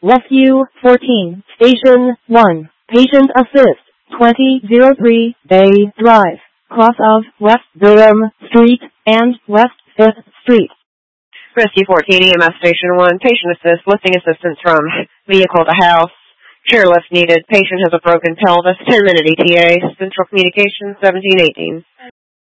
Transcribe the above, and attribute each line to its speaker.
Speaker 1: Rescue 14, Station 1, Patient Assist, 2003 Bay Drive, cross of West Durham Street and West 5th Street.
Speaker 2: Rescue 14, EMS Station 1, patient assist, lifting assistance from vehicle to house. Chairlift needed. Patient has a broken pelvis. 10-minute ETA. Central Communications 1718.